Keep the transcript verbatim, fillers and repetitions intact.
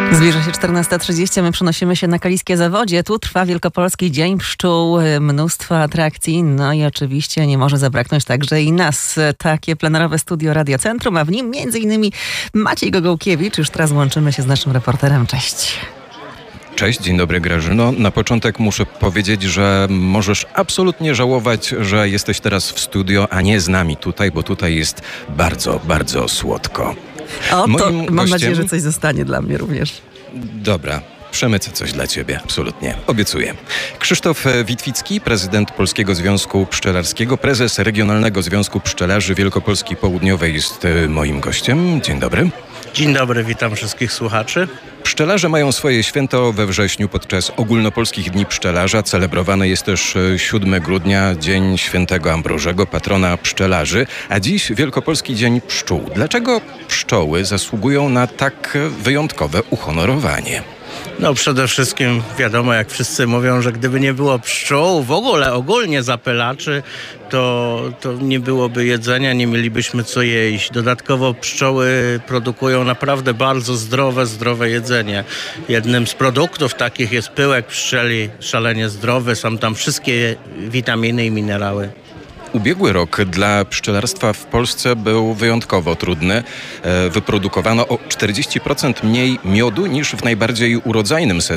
Zbliża się czternasta trzydzieści, my przenosimy się na Kaliskie Zawodzie. Tu trwa Wielkopolski Dzień Pszczół, mnóstwo atrakcji, no i oczywiście nie może zabraknąć także i nas. Takie plenerowe studio Radiocentrum, a w nim między innymi Maciej Gogołkiewicz. Już teraz łączymy się z naszym reporterem. Cześć. Cześć, dzień dobry Grażyno. Na początek muszę powiedzieć, że możesz absolutnie żałować, że jesteś teraz w studio, a nie z nami tutaj, bo tutaj jest bardzo, bardzo słodko. O, Moim to mam gościem... nadzieję, że coś zostanie dla mnie również. Dobra. Przemycę coś dla ciebie, absolutnie. Obiecuję. Krzysztof Witwicki, prezydent Polskiego Związku Pszczelarskiego, prezes Regionalnego Związku Pszczelarzy Wielkopolski Południowej jest moim gościem. Dzień dobry. Dzień dobry, witam wszystkich słuchaczy. Pszczelarze mają swoje święto we wrześniu podczas Ogólnopolskich Dni Pszczelarza. Celebrowany jest też siódmego grudnia, Dzień Świętego Ambrożego, patrona pszczelarzy, a dziś Wielkopolski Dzień Pszczół. Dlaczego pszczoły zasługują na tak wyjątkowe uhonorowanie? No przede wszystkim wiadomo, jak wszyscy mówią, że gdyby nie było pszczół, w ogóle ogólnie zapylaczy, to, to nie byłoby jedzenia, nie mielibyśmy co jeść. Dodatkowo pszczoły produkują naprawdę bardzo zdrowe, zdrowe jedzenie. Jednym z produktów takich jest pyłek pszczeli, szalenie zdrowy, są tam wszystkie witaminy i minerały. Ubiegły rok dla pszczelarstwa w Polsce był wyjątkowo trudny. Wyprodukowano o czterdzieści procent mniej miodu niż w najbardziej urodzajnym